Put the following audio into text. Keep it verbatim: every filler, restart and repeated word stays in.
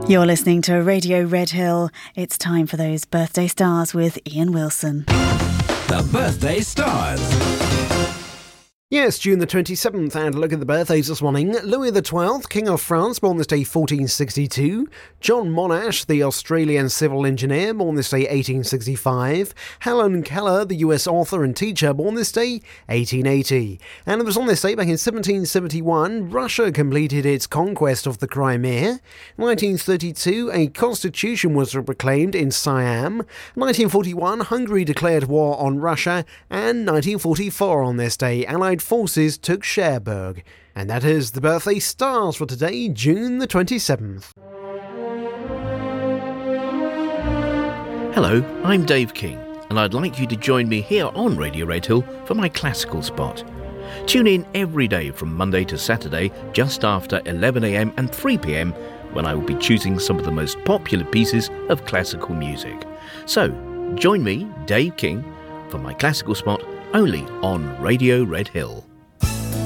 You're listening to Radio Red Hill. It's time for those birthday stars with Ian Wilson. The Birthday Stars. Yes, June the twenty-seventh, and look at the birthdays this morning. Louis the twelfth, King of France, born this day fourteen sixty-two. John Monash, the Australian civil engineer, born this day eighteen sixty-five. Helen Keller, the U S author and teacher, born this day eighteen eighty. And it was on this day back in seventeen seventy-one, Russia completed its conquest of the Crimea. nineteen thirty-two, a constitution was proclaimed in Siam. nineteen forty-one, Hungary declared war on Russia. And nineteen forty-four on this day, Allied forces took Cherbourg. And that is the birthday stars for today, June the twenty-seventh. Hello, I'm Dave King, and I'd like you to join me here on Radio Red Hill for my classical spot. Tune in every day from Monday to Saturday just after eleven a m and three p m when I will be choosing some of the most popular pieces of classical music. So, join me, Dave King, for my classical spot only on Radio Red Hill.